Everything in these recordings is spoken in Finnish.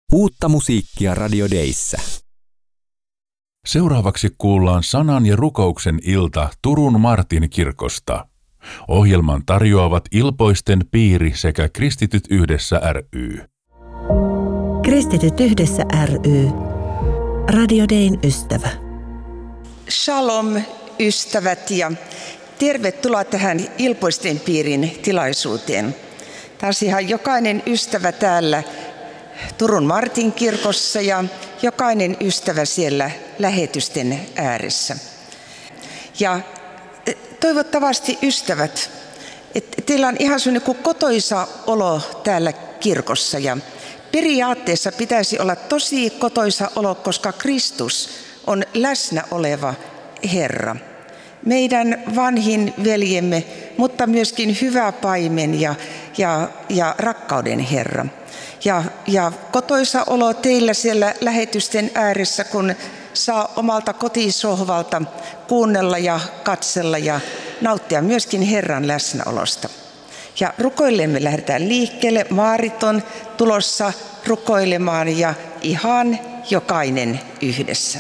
Uutta musiikkia Radio Dayssä. Seuraavaksi kuullaan sanan ja rukouksen ilta Turun Martin kirkosta. Ohjelman tarjoavat Ilpoisten piiri sekä Kristityt yhdessä ry. Kristityt yhdessä ry. Radio Dayn ystävä. Shalom ystävät ja tervetuloa tähän Ilpoisten piirin tilaisuuteen. Taas ihan jokainen ystävä täällä Turun Martin kirkossa ja jokainen ystävä siellä lähetysten ääressä. Ja toivottavasti ystävät, että teillä on ihan sellainen kuin kotoisa olo täällä kirkossa ja periaatteessa pitäisi olla tosi kotoisa olo, koska Kristus on läsnä oleva Herra. Meidän vanhin veljemme, mutta myöskin hyvä paimen ja rakkauden Herra. Ja kotoisa olo teillä siellä lähetysten ääressä, kun saa omalta kotisohvalta kuunnella ja katsella ja nauttia myöskin Herran läsnäolosta. Ja rukoilemme lähdetään liikkeelle. Maarit on tulossa rukoilemaan ja ihan jokainen yhdessä.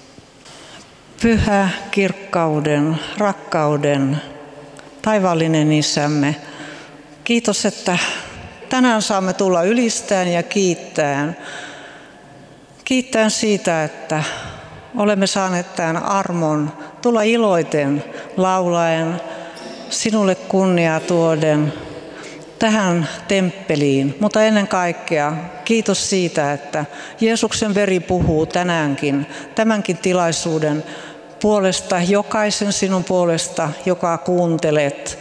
Pyhä, kirkkauden, rakkauden, taivaallinen Isämme, kiitos, että tänään saamme tulla ylistämään ja kiittämään. Kiittämään siitä, että olemme saaneet tämän armon tulla iloiten, laulaen, sinulle kunniaa tuoden tähän temppeliin. Mutta ennen kaikkea kiitos siitä, että Jeesuksen veri puhuu tänäänkin, tämänkin tilaisuuden puolesta, jokaisen sinun puolesta, joka kuuntelet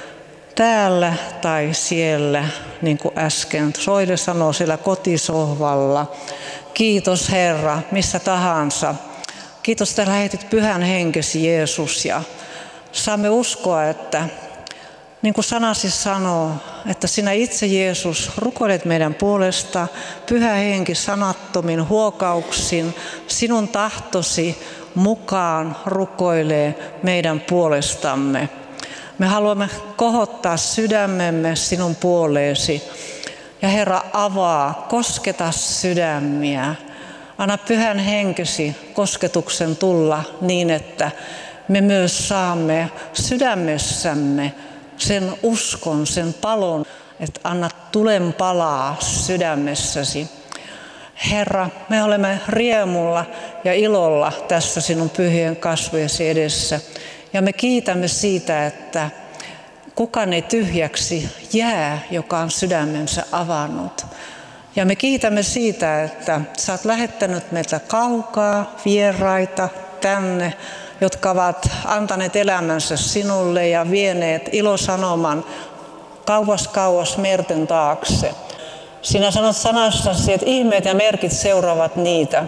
täällä tai siellä, niin kuin äsken Soile sanoi siellä kotisohvalla. Kiitos Herra, missä tahansa. Kiitos, että lähetit Pyhän Henkesi Jeesus ja saamme uskoa, että niin kuin sanasi sanoo, että sinä itse Jeesus rukoilet meidän puolesta, Pyhä Henki sanattomin huokauksin, sinun tahtosi mukaan rukoilee meidän puolestamme. Me haluamme kohottaa sydämemme sinun puoleesi. Ja Herra, avaa, kosketa sydämiä. Anna Pyhän Henkesi kosketuksen tulla niin, että me myös saamme sydämessämme sen uskon, sen palon, että anna tulen palaa sydämessäsi. Herra, me olemme riemulla ja ilolla tässä sinun pyhien kasvojesi edessä. Ja me kiitämme siitä, että kukaan ei tyhjäksi jää, joka on sydämensä avannut. Ja me kiitämme siitä, että sä oot lähettänyt meiltä kaukaa vieraita tänne, jotka ovat antaneet elämänsä sinulle ja vieneet ilosanoman kauas merten taakse. Sinä sanot sanassasi, että ihmeet ja merkit seuraavat niitä,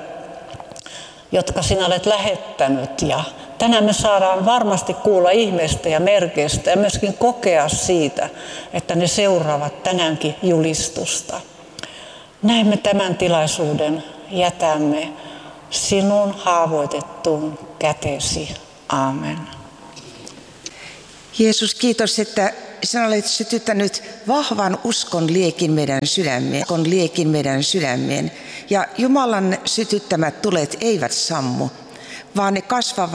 jotka sinä olet lähettänyt. Ja tänään me saadaan varmasti kuulla ihmeistä ja merkeistä ja myöskin kokea siitä, että ne seuraavat tänäänkin julistusta. Näin me tämän tilaisuuden jätämme sinun haavoitettuun kätesi. Aamen. Jeesus, kiitos, että sinä olet sytyttänyt vahvan uskon liekin meidän sydämeen. Ja Jumalan sytyttämät tulet eivät sammu, vaan ne kasvavat